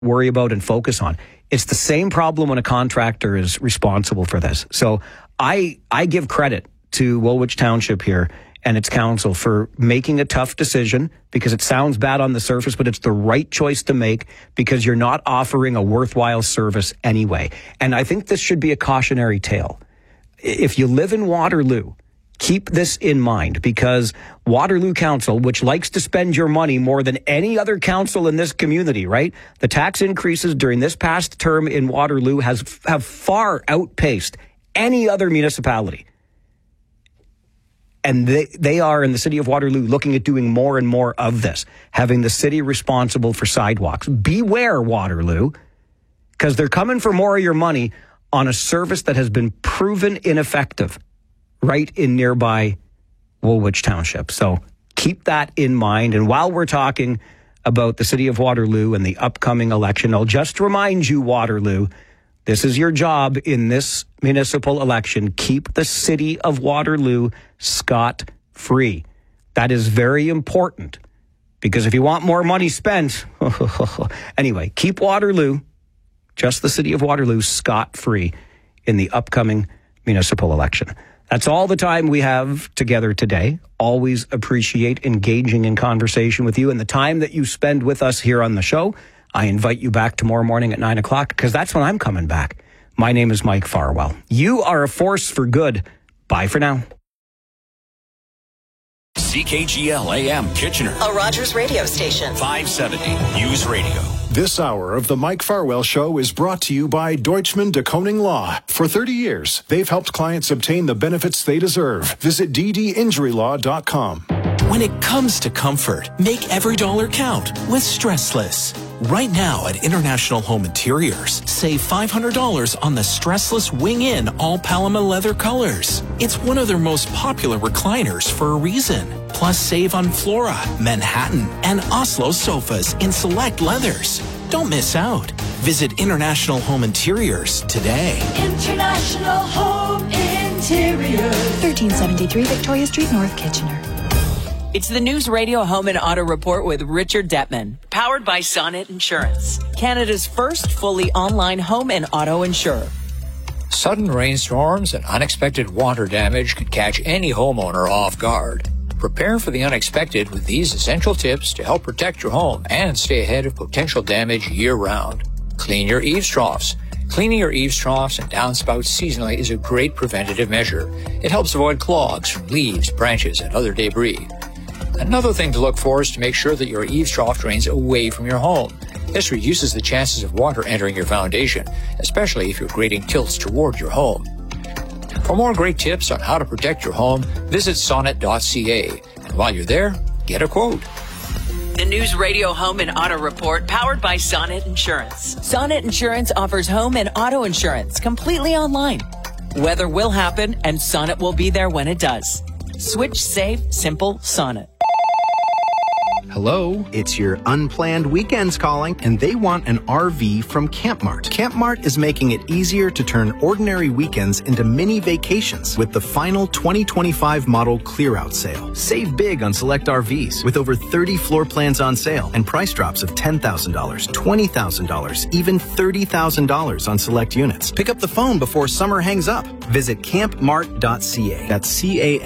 worry about and focus on. It's the same problem when a contractor is responsible for this. So I give credit to Woolwich Township here and its council for making a tough decision, because it sounds bad on the surface, but it's the right choice to make because you're not offering a worthwhile service anyway. And I think this should be a cautionary tale. If you live in Waterloo, keep this in mind, because Waterloo Council, which likes to spend your money more than any other council in this community, right? The tax increases during this past term in Waterloo have far outpaced any other municipality. And they are, in the city of Waterloo, looking at doing more and more of this, having the city responsible for sidewalks. Beware, Waterloo, because they're coming for more of your money on a service that has been proven ineffective right in nearby Woolwich Township. So keep that in mind. And while we're talking about the city of Waterloo and the upcoming election, I'll just remind you, Waterloo, this is your job in this municipal election. Keep the city of Waterloo scot-free. That is very important, because if you want more money spent, anyway, keep Waterloo, just the city of Waterloo, scot-free in the upcoming municipal election. That's all the time we have together today. Always appreciate engaging in conversation with you and the time that you spend with us here on the show. I invite you back tomorrow morning at 9 o'clock, because that's when I'm coming back. My name is Mike Farwell. You are a force for good. Bye for now. CKGL AM Kitchener, a Rogers radio station. 570 News Radio. This hour of the Mike Farwell Show is brought to you by Deutschman de Koning Law. For 30 years, they've helped clients obtain the benefits they deserve. Visit ddinjurylaw.com. When it comes to comfort, make every dollar count with Stressless. Right now at International Home Interiors, save $500 on the Stressless Wing-In all Paloma leather colors. It's one of their most popular recliners for a reason. Plus, save on Flora, Manhattan, and Oslo sofas in select leathers. Don't miss out. Visit International Home Interiors today. International Home Interiors. 1373 Victoria Street, North Kitchener. It's the News Radio Home and Auto Report with Richard Detman, powered by Sonnet Insurance, Canada's first fully online home and auto insurer. Sudden rainstorms and unexpected water damage can catch any homeowner off guard. Prepare for the unexpected with these essential tips to help protect your home and stay ahead of potential damage year-round. Clean your eaves troughs. Cleaning your eaves troughs and downspouts seasonally is a great preventative measure. It helps avoid clogs from leaves, branches, and other debris. Another thing to look for is to make sure that your eaves trough drains away from your home. This reduces the chances of water entering your foundation, especially if your grading tilts toward your home. For more great tips on how to protect your home, visit sonnet.ca. And while you're there, get a quote. The News Radio Home and Auto Report, powered by Sonnet Insurance. Sonnet Insurance offers home and auto insurance completely online. Weather will happen, and Sonnet will be there when it does. Switch safe, simple Sonnet. Hello, it's your unplanned weekends calling, and they want an RV from Campmart. Campmart is making it easier to turn ordinary weekends into mini vacations with the final 2025 model clear-out sale. Save big on select RVs with over 30 floor plans on sale and price drops of $10,000, $20,000, even $30,000 on select units. Pick up the phone before summer hangs up. Visit campmart.ca. That's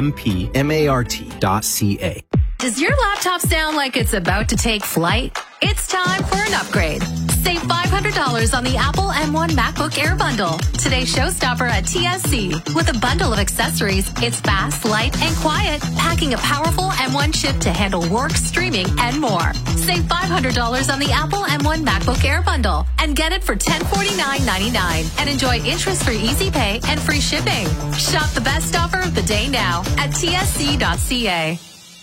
CAMPMART.ca. Does your laptop sound like it's about to take flight? It's time for an upgrade. Save $500 on the Apple M1 MacBook Air bundle. Today's showstopper at TSC. With a bundle of accessories, it's fast, light, and quiet, packing a powerful M1 chip to handle work, streaming, and more. Save $500 on the Apple M1 MacBook Air bundle and get it for $149.99 and enjoy interest-free easy pay and free shipping. Shop the best offer of the day now at tsc.ca.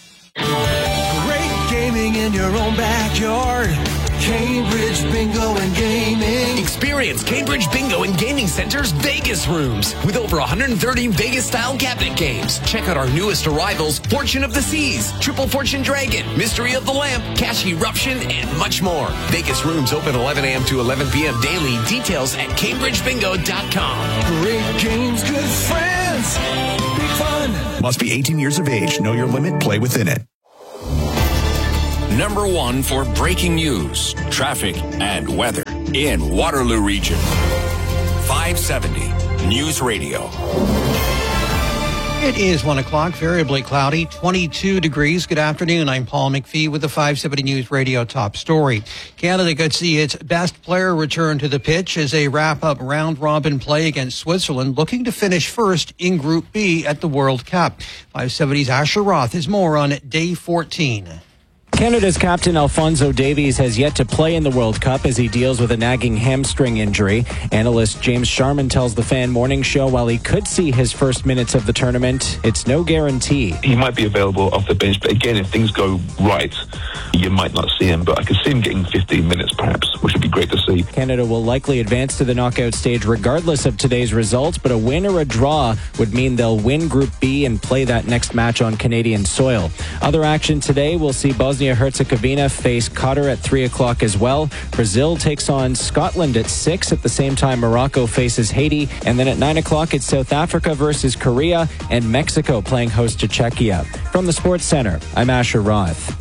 Great gaming in your own backyard. Cambridge Bingo and Gaming. Experience Cambridge Bingo and Gaming Center's Vegas rooms with over 130 Vegas-style cabinet games. Check out our newest arrivals, Fortune of the Seas, Triple Fortune Dragon, Mystery of the Lamp, Cash Eruption, and much more. Vegas rooms open 11 a.m. to 11 p.m. daily. Details at CambridgeBingo.com. Great games, good friends, big fun. Must be 18 years of age. Know your limit. Play within it. Number 1 for breaking news, traffic, and weather in Waterloo Region. 570 News Radio. It is 1 o'clock, variably cloudy, 22 degrees. Good afternoon. I'm Paul McPhee with the 570 News Radio top story. Canada could see its best player return to the pitch as they wrap up round-robin play against Switzerland, looking to finish first in Group B at the World Cup. 570's Asher Roth is more on day 14. Canada's captain Alphonso Davies has yet to play in the World Cup as he deals with a nagging hamstring injury. Analyst James Sharman tells the Fan Morning Show while he could see his first minutes of the tournament, it's no guarantee. He might be available off the bench, but again, if things go right, you might not see him. But I could see him getting 15 minutes perhaps, which would be great to see. Canada will likely advance to the knockout stage regardless of today's results, but a win or a draw would mean they'll win Group B and play that next match on Canadian soil. Other action today, we'll see Bosnia-Herzegovina face Qatar at 3 o'clock as well. Brazil takes on Scotland at 6. At the same time, Morocco faces Haiti. And then at 9 o'clock, it's South Africa versus Korea and Mexico playing host to Czechia. From the Sports Center, I'm Asher Roth.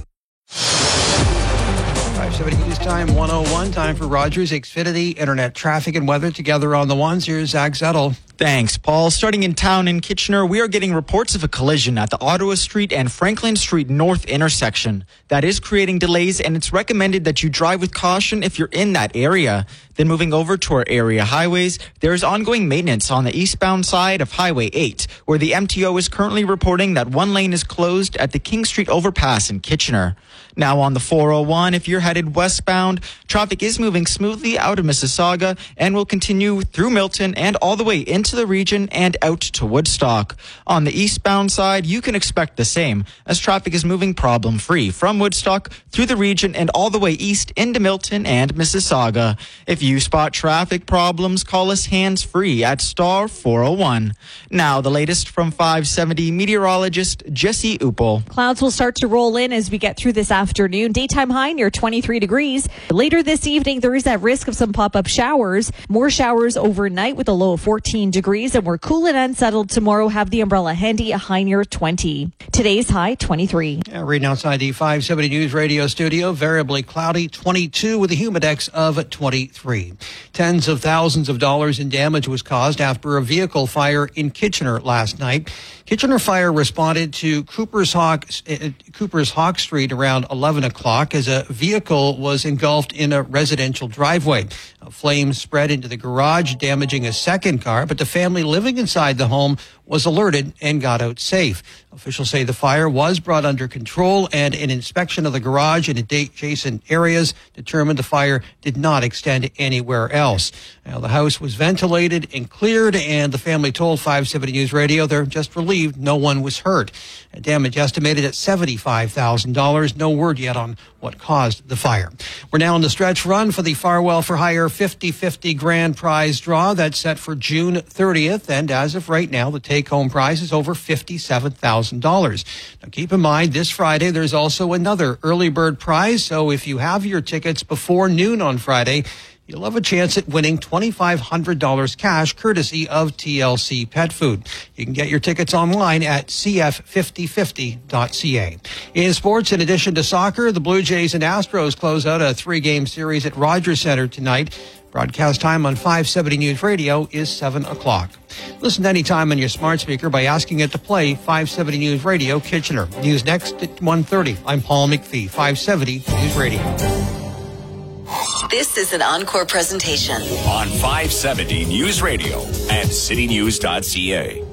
570 News Time 101. Time for Rogers Xfinity Internet traffic and weather together on the ones. Here's Zach Zettel. Thanks, Paul. Starting in town in Kitchener, we are getting reports of a collision at the Ottawa Street and Franklin Street North intersection. That is creating delays, and it's recommended that you drive with caution if you're in that area. Then moving over to our area highways, there is ongoing maintenance on the eastbound side of Highway 8, where the MTO is currently reporting that one lane is closed at the King Street overpass in Kitchener. Now on the 401, if you're headed westbound, traffic is moving smoothly out of Mississauga and will continue through Milton and all the way into the region and out to Woodstock. On the eastbound side, you can expect the same, as traffic is moving problem-free from Woodstock through the region and all the way east into Milton and Mississauga. If you spot traffic problems, call us hands-free at star 401. Now, the latest from 570 meteorologist Jesse Uppel. Clouds will start to roll in as we get through this afternoon. Daytime high near 23 degrees. Later this evening, there is that risk of some pop-up showers. More showers overnight with a low of 14 degrees, and we're cool and unsettled tomorrow. Have the umbrella handy, a high near 20. Today's high, 23. Right outside the 570 News Radio studio, variably cloudy, 22 with a humidex of 23. Tens of thousands of dollars in damage was caused after a vehicle fire in Kitchener last night. Kitchener Fire responded to Cooper's Hawk Street around 11 o'clock as a vehicle was engulfed in a residential driveway. Flames spread into the garage, damaging a second car, but the family living inside the home was alerted and got out safe. Officials say the fire was brought under control, and an inspection of the garage and adjacent areas determined the fire did not extend anywhere else. Now, the house was ventilated and cleared, and the family told 570 News Radio they're just relieved no one was hurt. Damage estimated at $75,000. No word yet on what caused the fire. We're now in the stretch run for the Farwell for Hire 50/50 grand prize draw. That's set for June 30th, and as of right now, the take-home prize is over $57,000. Now, keep in mind, this Friday, there's also another early bird prize, so if you have your tickets before noon on Friday, you'll have a chance at winning $2,500 cash courtesy of TLC Pet Food. You can get your tickets online at cf5050.ca. In sports, in addition to soccer, the Blue Jays and Astros close out a 3-game series at Rogers Centre tonight. Broadcast time on 570 News Radio is 7 o'clock. Listen anytime on your smart speaker by asking it to play 570 News Radio Kitchener. News next at 1:30. I'm Paul McPhee, 570 News Radio. This is an encore presentation on 570 News Radio and citynews.ca.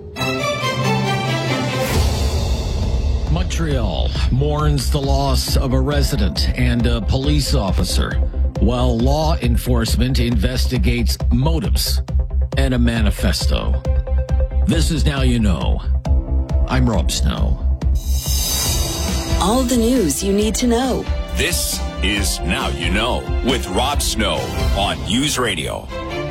Montreal mourns the loss of a resident and a police officer, while law enforcement investigates motives and a manifesto. This is Now You Know. I'm Rob Snow. All the news you need to know. This is Now You Know with Rob Snow on News Radio.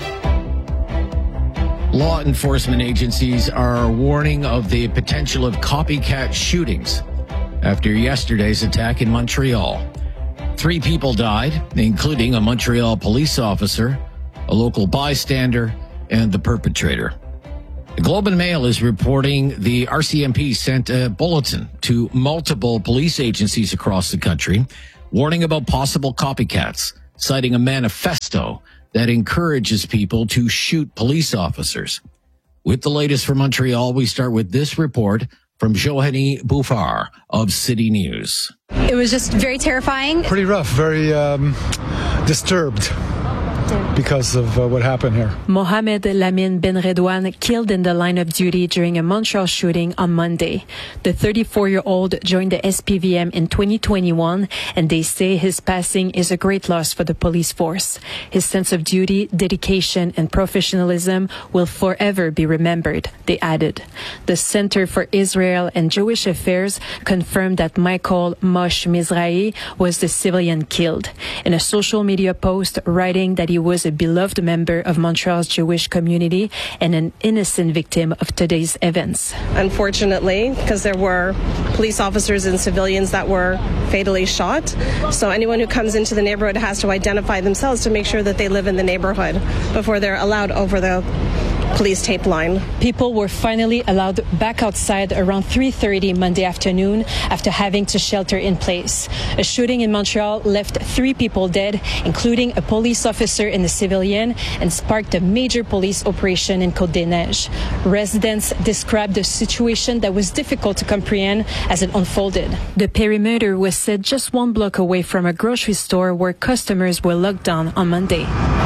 Law enforcement agencies are warning of the potential of copycat shootings after yesterday's attack in Montreal. 3 people died, including a Montreal police officer, a local bystander, and the perpetrator. The Globe and Mail is reporting the RCMP sent a bulletin to multiple police agencies across the country, warning about possible copycats, citing a manifesto that encourages people to shoot police officers. With the latest from Montreal, we start with this report from Johanny Bouffard of City News. It was just very terrifying. Pretty rough, very disturbed because of what happened here. Mohamed Lamine Benredouane killed in the line of duty during a Montreal shooting on Monday. The 34-year-old joined the SPVM in 2021, and they say his passing is a great loss for the police force. His sense of duty, dedication, and professionalism will forever be remembered, they added. The Center for Israel and Jewish Affairs confirmed that Michael Moshe Mizrahi was the civilian killed. In a social media post writing that he was a beloved member of Montreal's Jewish community and an innocent victim of today's events. Unfortunately, because there were police officers and civilians that were fatally shot. So anyone who comes into the neighborhood has to identify themselves to make sure that they live in the neighborhood before they're allowed over the police tape line. People were finally allowed back outside around 3:30 Monday afternoon after having to shelter in place. A shooting in Montreal left 3 people dead, including a police officer and a civilian, and sparked a major police operation in Côte-des-Neiges. Residents described the situation that was difficult to comprehend as it unfolded. The perimeter was set just 1 block away from a grocery store where customers were locked down on Monday.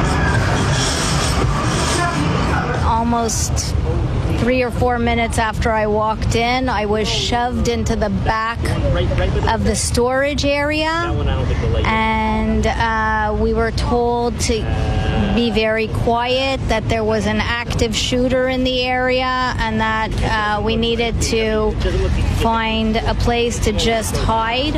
Almost 3 or 4 minutes after I walked in, I was shoved into the back of the storage area, and we were told to be very quiet, that there was an active shooter in the area, and that we needed to find a place to just hide.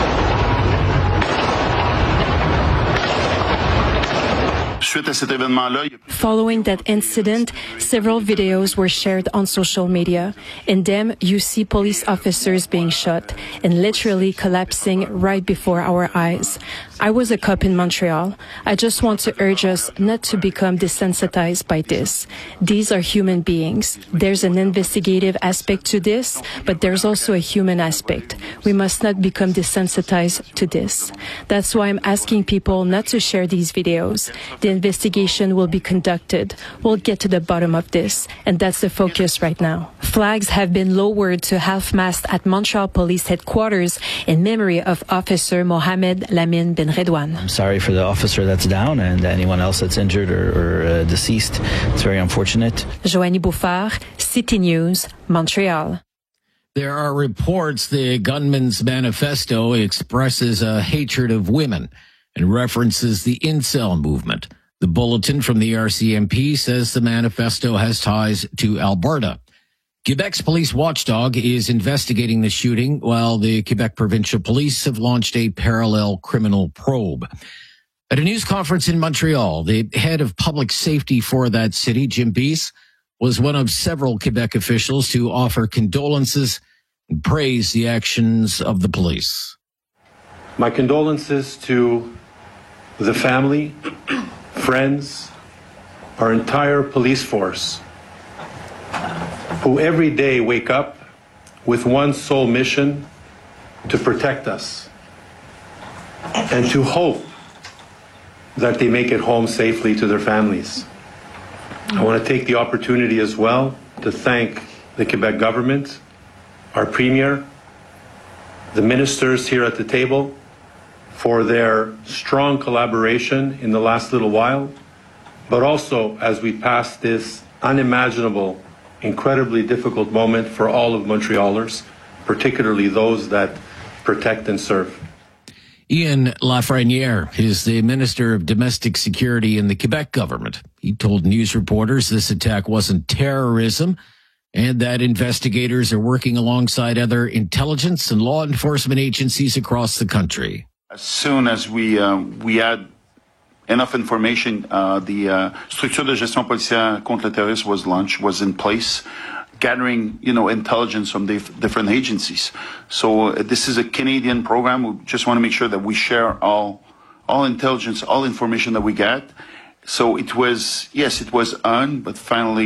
Following that incident, several videos were shared on social media. In them, you see police officers being shot and literally collapsing right before our eyes. I was a cop in Montreal. I just want to urge us not to become desensitized by this. These are human beings. There's an investigative aspect to this, but there's also a human aspect. We must not become desensitized to this. That's why I'm asking people not to share these videos. The investigation will be conducted. We'll get to the bottom of this, and that's the focus right now. Flags have been lowered to half-mast at Montreal Police Headquarters in memory of Officer Mohamed Lamine Benredouane. I'm sorry for the officer that's down and anyone else that's injured or deceased. It's very unfortunate. Johanny Bouffard, City News, Montreal. There are reports the gunman's manifesto expresses a hatred of women and references the incel movement. The bulletin from the RCMP says the manifesto has ties to Alberta. Quebec's police watchdog is investigating the shooting, while the Quebec Provincial Police have launched a parallel criminal probe. At a news conference in Montreal, the head of public safety for that city, Jim Bies, was one of several Quebec officials to offer condolences and praise the actions of the police. My condolences to the family, friends, our entire police force, who every day wake up with one sole mission: to protect us and to hope that they make it home safely to their families. I want to take the opportunity as well to thank the Quebec government, our premier, the ministers here at the table, for their strong collaboration in the last little while, but also as we pass this unimaginable, incredibly difficult moment for all of Montrealers, particularly those that protect and serve. Ian Lafreniere is the Minister of Domestic Security in the Quebec government. He told news reporters this attack wasn't terrorism and that investigators are working alongside other intelligence and law enforcement agencies across the country. As soon as we had enough information, the structure de gestion policière contre le terrorisme was in place, gathering, intelligence from the different agencies. So this is a Canadian program. We just want to make sure that we share all intelligence, all information that we get. So it was on, but finally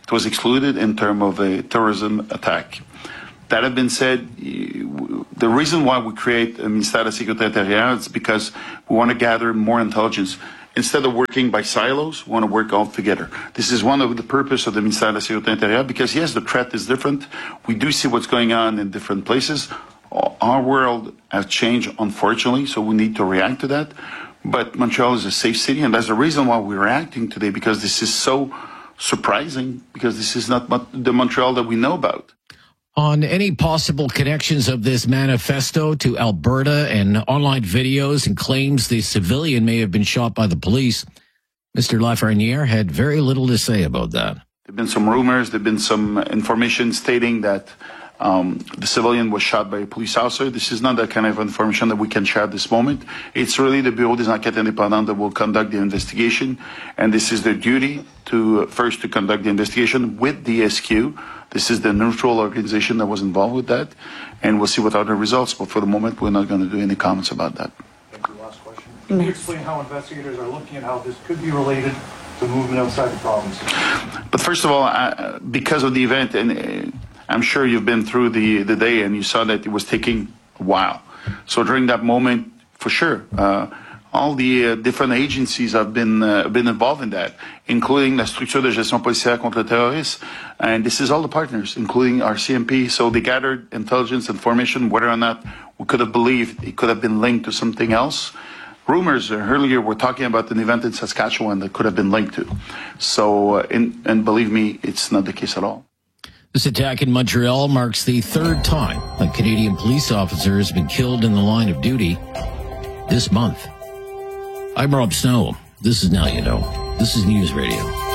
It was excluded in terms of a terrorism attack. That had been said, the reason why we create a Ministère de la Sécurité Intérieure is because we want to gather more intelligence. Instead of working by silos, we want to work all together. This is one of the purpose of the Ministère de la Sécurité Intérieure because, yes, the threat is different. We do see what's going on in different places. Our world has changed, unfortunately, so we need to react to that. But Montreal is a safe city, and that's the reason why we're reacting today, because this is so surprising, because this is not the Montreal that we know about. On any possible connections of this manifesto to Alberta and online videos and claims the civilian may have been shot by the police, Mr. Lafreniere had very little to say about that. There have been some rumors, there have been some information stating that the civilian was shot by a police officer. This is not that kind of information that we can share at this moment. It's really the Bureau des Enquêtes Indépendantes that will conduct the investigation, and this is their duty to first to conduct the investigation with the SQ. This is the neutral organization that was involved with that, and we'll see what are the results. But for the moment, we're not going to do any comments about that. Thank you. Last question. Can you explain how investigators are looking at how this could be related to movement outside the province? But first of all, because of the event, and I'm sure you've been through the day and you saw that it was taking a while. So during that moment, for sure, all the different agencies have been involved in that, including la structure de gestion policière contre le terrorisme, and this is all the partners, including our CMP. So they gathered intelligence information, whether or not we could have believed it could have been linked to something else. Rumors earlier were talking about an event in Saskatchewan that could have been linked to. So, and believe me, it's not the case at all. This attack in Montreal marks the third time a Canadian police officer has been killed in the line of duty this month. I'm Rob Snow. This is Now You Know. This is News Radio.